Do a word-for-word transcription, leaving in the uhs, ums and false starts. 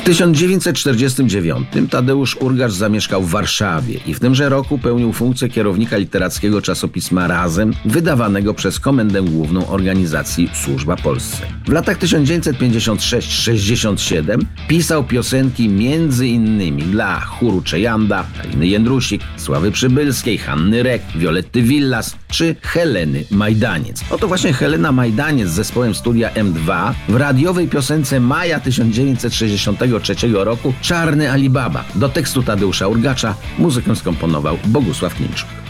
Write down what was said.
tysiąc dziewięćset czterdziestym dziewiątym Tadeusz Urgacz zamieszkał w Warszawie i w tymże roku pełnił funkcję kierownika literackiego czasopisma Razem, wydawanego przez Komendę Główną Organizacji Służba Polsce. W latach tysiąc dziewięćset pięćdziesiąt sześć sześćdziesiąt siedem pisał piosenki między innymi dla chóru Czejanda, Haliny Jędrusik, Sławy Przybylskiej, Hanny Rek, Violetty Villas czy Heleny Majdaniec. Oto właśnie Helena Majdaniec z zespołem Studia M dwa w radiowej piosence maja tysiąc dziewięćset sześćdziesiątego trzeciego roku Czarny Alibaba. Do tekstu Tadeusza Urgacza muzykę skomponował Bogusław Klimczuk.